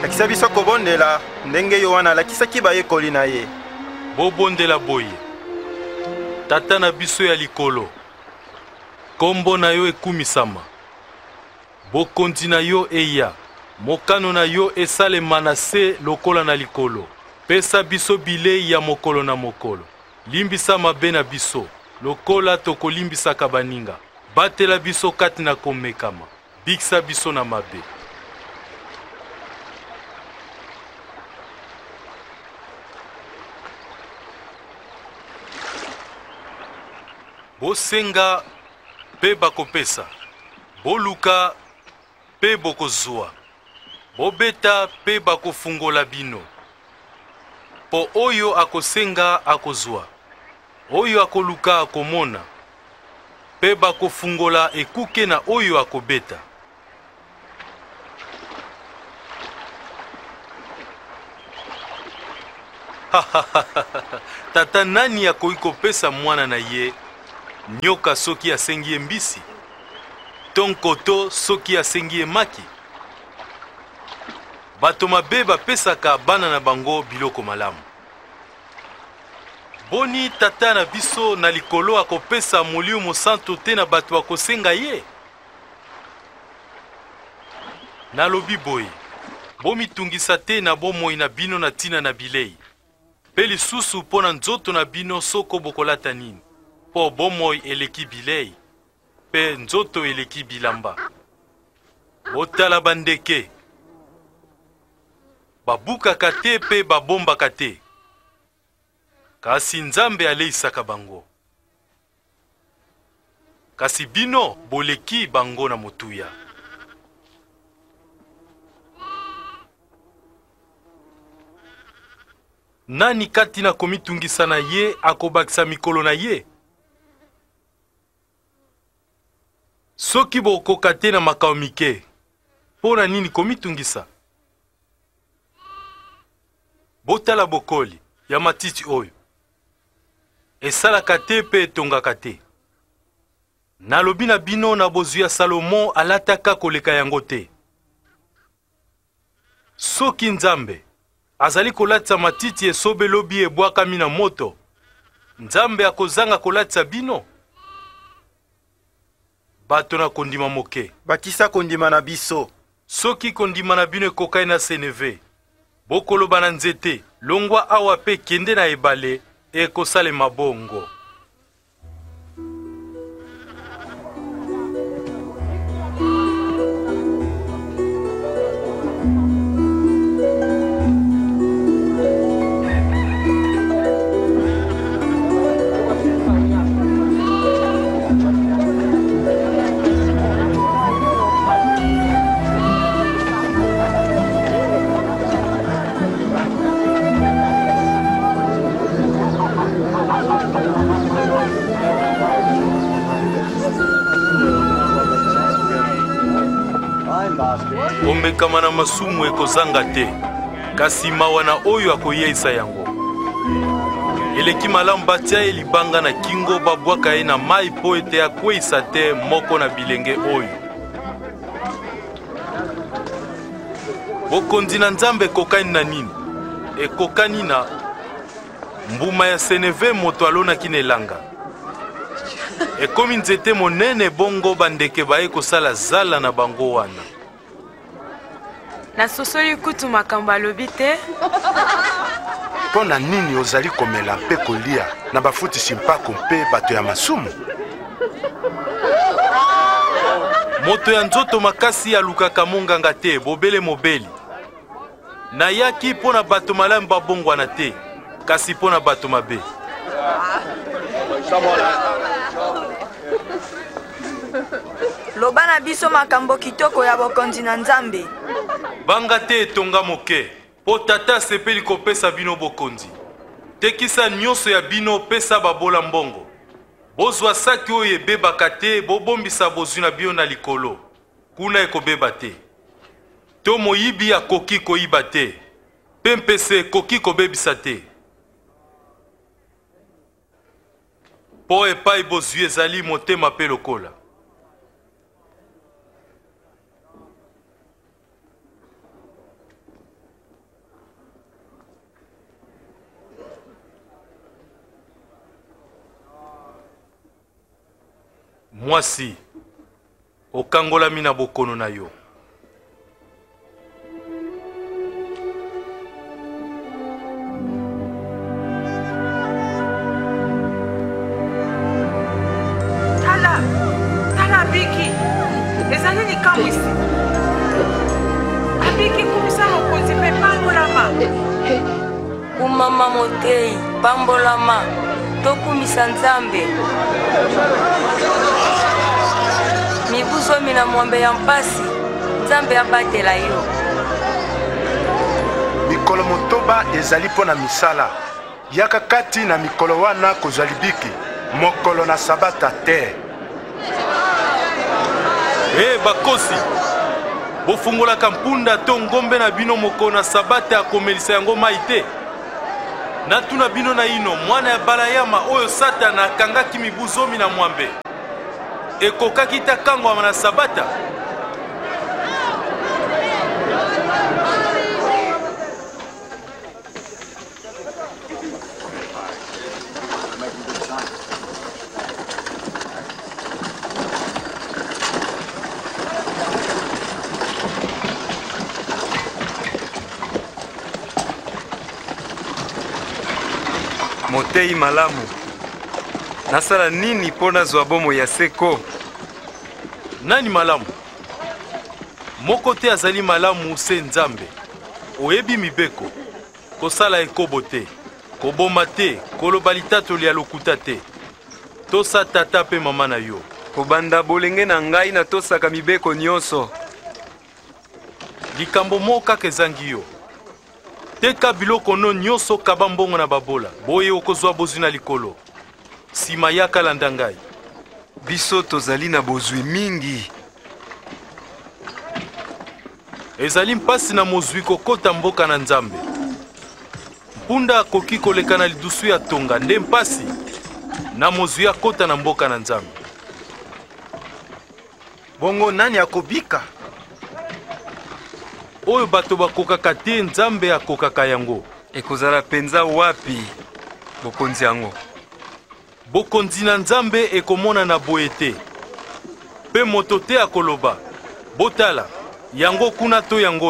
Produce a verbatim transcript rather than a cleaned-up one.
lakisa biso kobondela ndenge yo wana alakisaki bayekoli na ye. Bobondela boye tata na biso ya likolo, kombo na yo ekumisama, bokonzi na yo eya, mokano na yo esalema na se lokola na likolo. Pesa biso bilei ya mokolo na mokolo, limbisa mabe na biso lokola tokolimbisaka baninga, batela biso kati na komekama, bikisa biso na mabe. Bosenga pe bakopesa, boluka pe bokozwa, bobeta pe bakofungola bino. Po oyo akosenga akozwa, oyo akoluka akomona, pe bakofungola ekuke na oyo akobeta. Tata nani akoki kopesa mwana na ye nyoka soki asengi ye mbisi, tonkoto soki asengi ye maki? Bato mabe bapesaka bana na bango biloko malamu. Boni tata na biso na likolo akopesa Molimo Mosantu te na bato akosenga ye? Nalobi boye, bomitungisa te na bomoi na bino na tina na bilei, pe lisusu mpo na nzoto na bino soko bokolata nini, po bomoi eleki bilei, pe nzoto eleki bilamba. Botala bandeke, babukaka te pe babombaka te, kasi Nzambe aleisaka bango. Kasi bino boleki bango na motuya. Nani kati na komitungisa na ye akobakisa mikolo na ye? Soki bokoka te na makao mike, mpo na nini komitungisa? Botala bokoli ya matiti oyo, esalaka te pe etongaka te. Nalobi na bino na bozwi ya Salomo alataka koleka yango te. Soki Nzambe azali kolatisa matiti esobe lobi ebwakami na moto, Nzambe akozanga kolatisa bino? Bato na kondima moke, bakisa kondima na biso. Soki kondima na bino ekokai na seneve, bokoloba na nzete, longwa awa pe kende na ebale, ekosalema bongo. Omekama na masumu ekozanga te, kasi mawa na oyo akoyeisa yango. Eleki malamu batia ye libanga na kingo, babwaka ye na mai po ete akweisa te moko na bilenge oyo. Bokonzi na Nzambe ekokani na nini? Ekokani na mbuma ya seneve moto alonaki na elanga. Ekomi nzete monene bongo bandeke baye kosala zala na bango wana. Na sosoli kutu makambo alobi te. Mpo na nini ozali komela mpe kolia na bafutisi mpako mpe bato ya masumu? Moto ya nzoto makasi alukaka monganga te, bobele mobeli. Nayaki mpo na bato malamu babongwana te, kasi mpo na bato mabe. Loba na biso makambo kitoko ya bokonzi na Nzambe. Banga te etonga moke, po tata sepeli kopesa bino bokonzi. Tekisa nyonso ya bino pesa babola mbongo. Bozwa saki oyo ebebaka te, bobombisa bozwi na bino na likolo, kuna ekobeba te. To moyibi akoki koyiba te, pe mpese koki kobebisa te. Po epai bozwi ezali motema pe lokola. mwasi okangolami na bokono na yo. Tala, tala Biki, ezali likamwisi. Abiki kumisa mokonzi pe pambolama. Kumama Motei, pambolama, tokumisa Nzambe. Mibuzo mina mwambe ya mpasi, Nzambe abatela yo. Mikolo motoba ezali pona misala. Yaka kati na mikolo wana kozali biki, mokolo na sabata te. Eh bakosi, bofungola kampunda to ngombe na bino moko na sabata akomelisa yango maite. Natuna bino na ino mwana ya balayama oyo Satana akangaki mibuzomi na mwambe. Ekokaki ta kangwa na sabata. Motei malamu. Nasala nini pona zwa bomo ya seko? Nani malamu? Moko te azali malamu se Nzambe. Oyebi mibeko. Kosala ekobo te. Koboma te. Koloba litatoli ya lokuta te. Tosa tata pe mama na yo. Kobanda bolenge na ngai na tosaka mibeko nyonso. Likambo moka kezangi yo. Teka biloko no nyonso kaba mbongo na babola. Boye okozwa bozwi na likolo. Sima yaka landa ngai. Biso tozali na bozwi mingi. Ezali mpasi na mozwi kokota mboka na Nzambe. Mpunda akoki koleka na lidusu ya tonga nde mpasi na mozwi akota na mboka na Nzambe. Bongo nani akobika? Oyo bato bakokaka te Nzambe akokaka yango. Ekozala penza wapi bokonzi yango? Bokonzi na Nzambe ekomona na boye te. Pe moto te akoloba. Botala, yango kuna to yango.